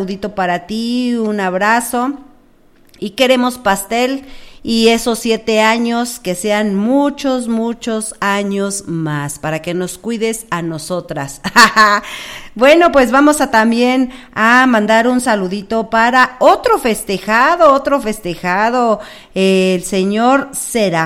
saludito para ti, un abrazo. Y queremos pastel y esos 7 años que sean muchos, muchos años más para que nos cuides a nosotras. Bueno, pues vamos a también a mandar un saludito para otro festejado, el señor Serafín.